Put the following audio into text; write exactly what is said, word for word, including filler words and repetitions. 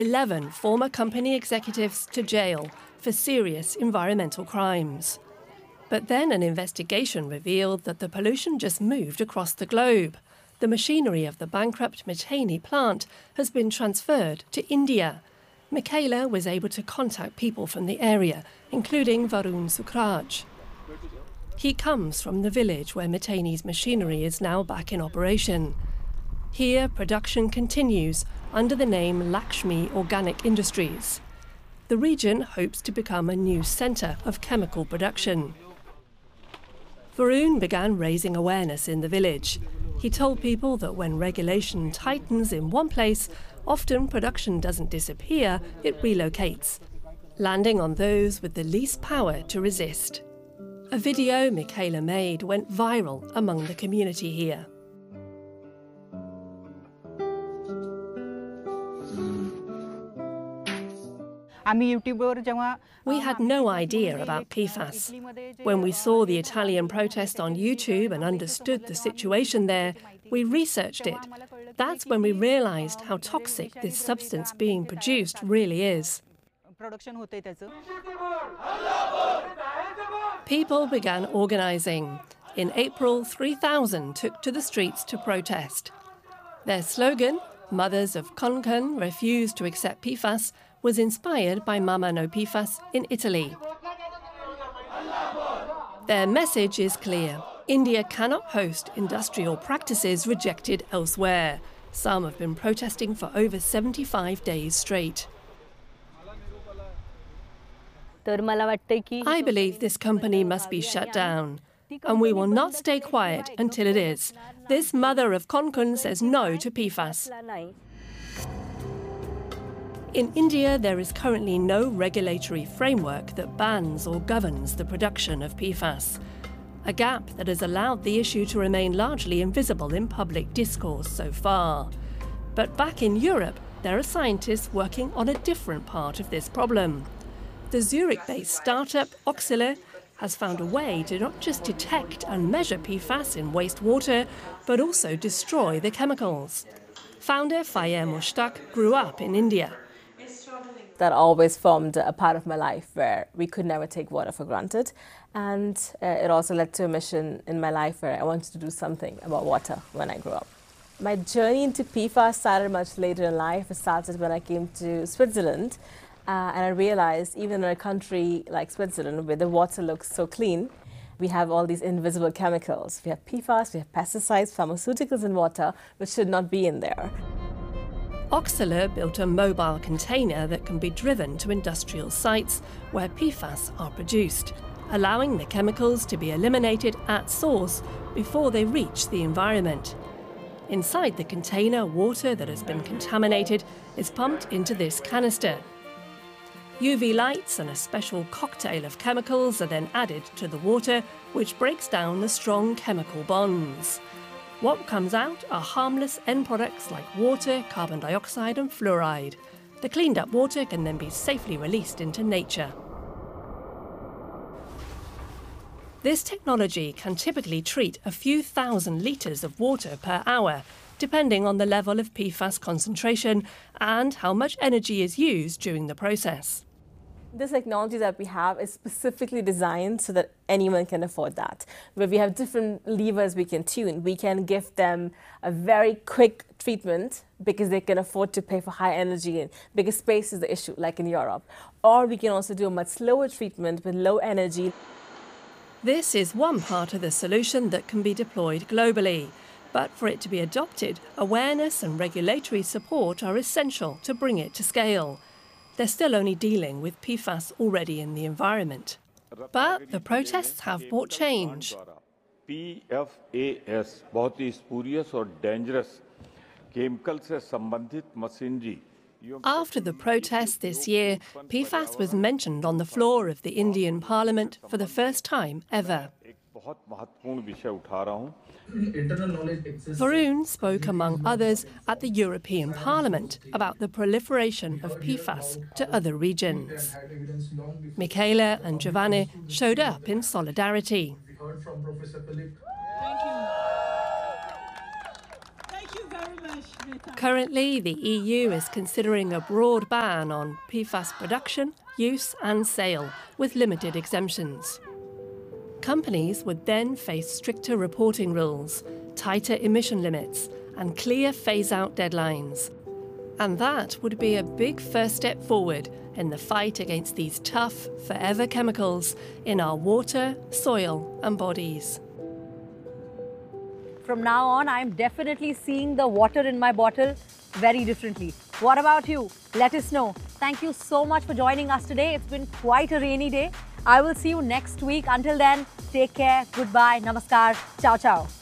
eleven former company executives to jail for serious environmental crimes. But then an investigation revealed that the pollution just moved across the globe. The machinery of the bankrupt Miteni plant has been transferred to India. Michaela was able to contact people from the area, including Varun Sukhraj. He comes from the village where Miteni's machinery is now back in operation. Here, production continues under the name Lakshmi Organic Industries. The region hopes to become a new centre of chemical production. Varun began raising awareness in the village. He told people that when regulation tightens in one place, often production doesn't disappear, it relocates, landing on those with the least power to resist. A video Michaela made went viral among the community here. We had no idea about P FAS. When we saw the Italian protest on YouTube and understood the situation there, we researched it. That's when we realized how toxic this substance being produced really is. People began organizing. In April, three thousand took to the streets to protest. Their slogan, "Mothers of Konkan refuse to accept P FAS," was inspired by Mama No P FAS in Italy. Their message is clear. India cannot host industrial practices rejected elsewhere. Some have been protesting for over seventy-five days straight. I believe this company must be shut down, and we will not stay quiet until it is. This mother of Konkan says no to P FAS. In India, there is currently no regulatory framework that bans or governs the production of P FAS, a gap that has allowed the issue to remain largely invisible in public discourse so far. But back in Europe, there are scientists working on a different part of this problem. The Zurich-based startup Oxylor has found a way to not just detect and measure P FAS in wastewater, but also destroy the chemicals. Founder Fayez Mushtaq grew up in India. That always formed a part of my life where we could never take water for granted. And uh, it also led to a mission in my life where I wanted to do something about water when I grew up. My journey into P FAS started much later in life. It started when I came to Switzerland. Uh, and I realized even in a country like Switzerland, where the water looks so clean, we have all these invisible chemicals. We have P FAS, we have pesticides, pharmaceuticals in water, which should not be in there. Oxylor built a mobile container that can be driven to industrial sites where P FAS are produced, allowing the chemicals to be eliminated at source before they reach the environment. Inside the container, water that has been contaminated is pumped into this canister. U V lights and a special cocktail of chemicals are then added to the water, which breaks down the strong chemical bonds. What comes out are harmless end products like water, carbon dioxide and fluoride. The cleaned up water can then be safely released into nature. This technology can typically treat a few thousand litres of water per hour, depending on the level of P FAS concentration and how much energy is used during the process. This technology that we have is specifically designed so that anyone can afford that. Where we have different levers we can tune. We can give them a very quick treatment because they can afford to pay for high energy and because space is the issue, like in Europe. Or we can also do a much slower treatment with low energy. This is one part of the solution that can be deployed globally. But for it to be adopted, awareness and regulatory support are essential to bring it to scale. They're still only dealing with P FAS already in the environment. But the protests have brought change. P F A S बहुत ही spurious और dangerous chemical से संबंधित machinery. After the protests this year, P FAS was mentioned on the floor of the Indian Parliament for the first time ever. Varun spoke, among others, at the European Parliament about the proliferation of P FAS to other regions. Michaela and Giovanni showed up in solidarity. Thank you. Thank you very much. Currently, the E U is considering a broad ban on P FAS production, use and sale, with limited exemptions. Companies would then face stricter reporting rules, tighter emission limits and clear phase-out deadlines. And that would be a big first step forward in the fight against these tough, forever chemicals in our water, soil and bodies. From now on, I'm definitely seeing the water in my bottle very differently. What about you? Let us know. Thank you so much for joining us today. It's been quite a rainy day. I will see you next week. Until then, take care. Goodbye. Namaskar. Ciao, ciao.